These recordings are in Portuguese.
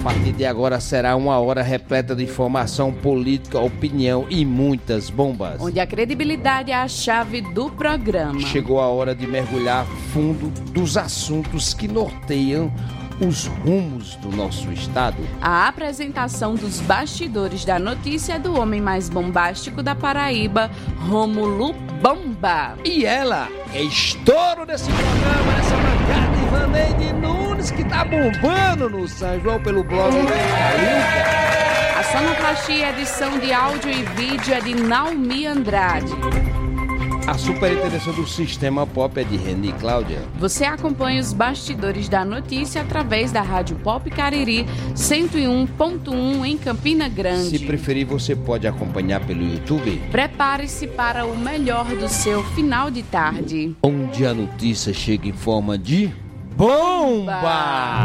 partir de agora será uma hora repleta de informação política, opinião e muitas bombas. Onde a credibilidade é a chave do programa. Chegou a hora de mergulhar fundo dos assuntos que norteiam os rumos do nosso estado. A apresentação dos bastidores da notícia do homem mais bombástico da Paraíba, Rômulo Bomba. E ela é estouro desse programa, essa bancada, Ivaneide Nunes, que tá bombando no São João pelo blog da Calinca. A sonoplastia e edição de áudio e vídeo é de Naomi Andrade. A superintendência do Sistema Pop é de Reni Cláudia. Você acompanha os bastidores da notícia através da Rádio Pop Cariri 101.1 em Campina Grande. Se preferir, você pode acompanhar pelo YouTube. Prepare-se para o melhor do seu final de tarde. Onde a notícia chega em forma de bomba!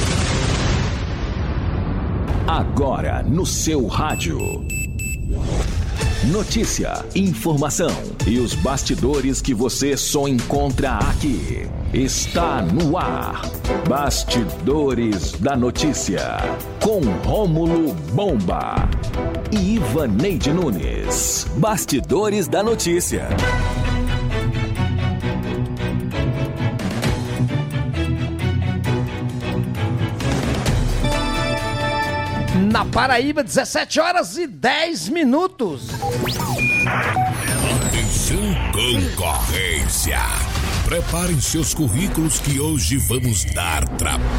Agora no seu rádio. Notícia, informação e os bastidores que você só encontra aqui. Está no ar. Bastidores da Notícia. Com Rômulo Bomba e Ivaneide Nunes. Bastidores da Notícia. Na Paraíba, 17 horas e 10 minutos. Atenção, concorrência. Preparem seus currículos que hoje vamos dar trabalho.